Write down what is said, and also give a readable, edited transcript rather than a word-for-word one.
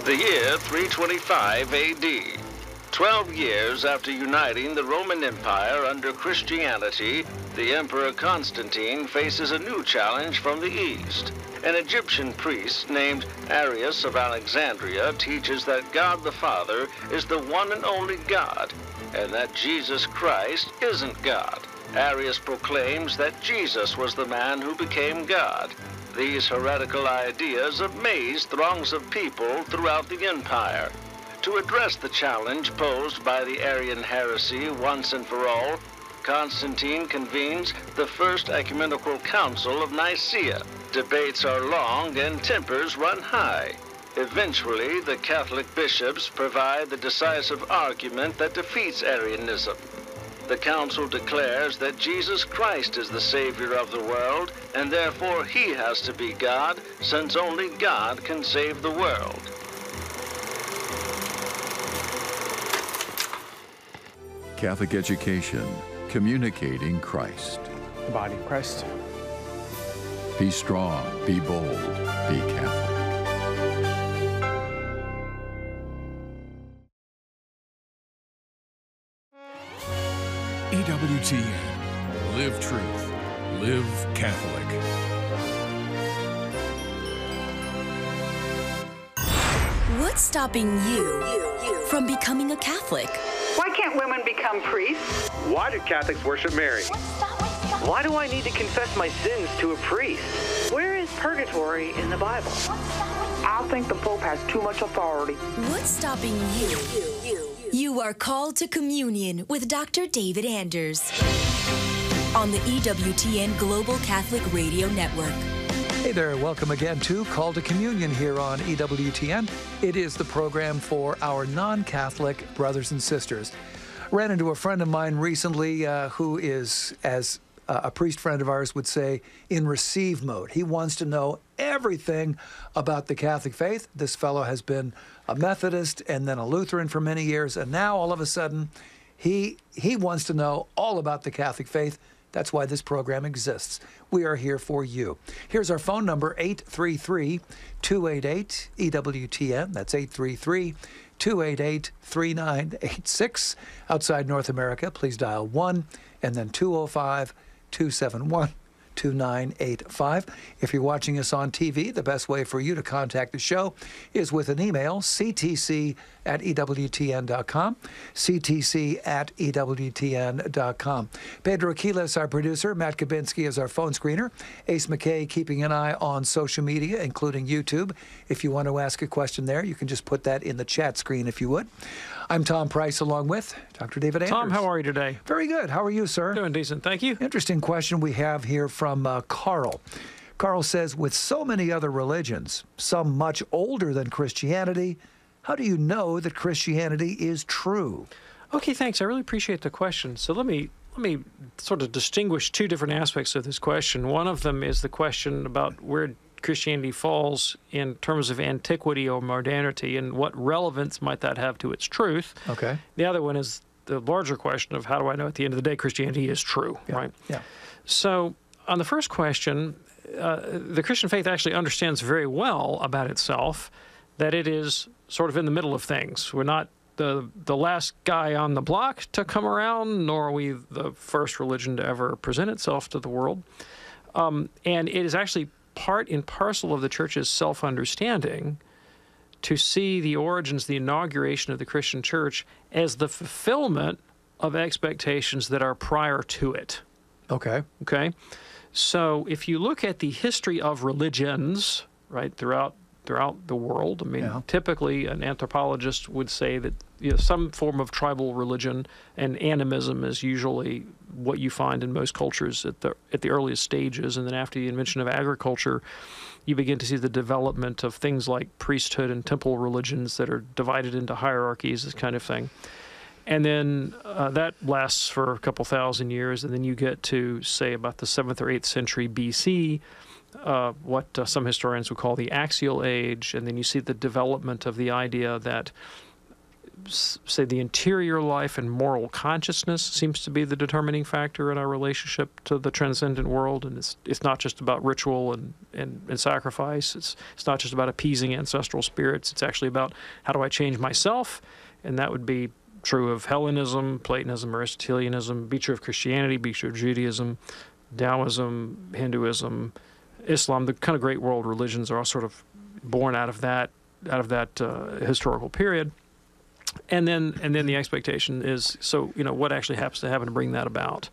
The year 325 AD. 12 years after uniting the Roman Empire under Christianity, the Emperor Constantine faces a new challenge from the East. An Egyptian priest named Arius of Alexandria teaches that God the Father is the one and only God, and that Jesus Christ isn't God. Arius proclaims that Jesus was the man who became God. These heretical ideas amaze throngs of people throughout the empire. To address the challenge posed by the Arian heresy once and for all, Constantine convenes the First Ecumenical Council of Nicaea. Debates are long and tempers run high. Eventually, the Catholic bishops provide the decisive argument that defeats Arianism. The council declares that Jesus Christ is the Savior of the world, and therefore he has to be God, since only God can save the world. Catholic education, communicating Christ. The body of Christ. Be strong, be bold, be Catholic. EWTN. Live truth. Live Catholic. What's stopping you from becoming a Catholic? Why can't women become priests? Why do Catholics worship Mary? Why do I need to confess my sins to a priest? Where is purgatory in the Bible? I think the Pope has too much authority. What's stopping you? You are called to communion with Dr. David Anders on the EWTN Global Catholic Radio Network. Hey there, welcome again to Call to Communion here on EWTN. It is the program for our non-Catholic brothers and sisters. Ran into a friend of mine recently who is, as a priest friend of ours would say, in receive mode. He wants to know everything about the Catholic faith. This fellow has been a Methodist and then a Lutheran for many years, and now all of a sudden he wants to know all about the Catholic faith. That's why this program exists. We are here for you. Here's our phone number, 833-288-EWTN. That's 833-288-3986. Outside North America, please dial 1 and then 205-271-2985. If you're watching us on TV, the best way for you to contact the show is with an email, ctc@ewtn.com, ctc@ewtn.com. Pedro Quiles, our producer, Matt Kabinski is our phone screener, Ace McKay keeping an eye on social media, including YouTube. If you want to ask a question there, you can just put that in the chat screen if you would. I'm Tom Price, along with Dr. David Anders. Tom, how are you today? Very good. How are you, sir? Doing decent, thank you. Interesting question we have here from Carl. Carl says, with so many other religions, some much older than Christianity, how do you know that Christianity is true? Okay, thanks. I really appreciate the question. So let me sort of distinguish two different aspects of this question. One of them is the question about where Christianity falls in terms of antiquity or modernity, and what relevance might that have to its truth. Okay. The other one is the larger question of how do I know at the end of the day Christianity is true, right? Yeah. So on the first question, the Christian faith actually understands very well about itself that it is sort of in the middle of things. We're not the last guy on the block to come around, nor are we the first religion to ever present itself to the world. And it is actually part and parcel of the church's self-understanding to see the origins, the inauguration of the Christian church as the fulfillment of expectations that are prior to it. Okay. Okay? So if you look at the history of religions, right, throughout the world, I mean, typically an anthropologist would say that some form of tribal religion and animism is usually what you find in most cultures at the earliest stages, and then after the invention of agriculture, you begin to see the development of things like priesthood and temple religions that are divided into hierarchies, this kind of thing. And then that lasts for a couple thousand years, and then you get to, say, about the 7th or 8th century BC, what some historians would call the Axial Age, and then you see the development of the idea that say the interior life and moral consciousness seems to be the determining factor in our relationship to the transcendent world. And it's not just about ritual and sacrifice. It's not just about appeasing ancestral spirits. It's actually about how do I change myself? And that would be true of Hellenism, Platonism, Aristotelianism, be true of Christianity, be true of Judaism, Taoism, Hinduism, Islam. The kind of great world religions are all sort of born out of that historical period. And then the expectation is, so, what actually happens to happen to bring that about?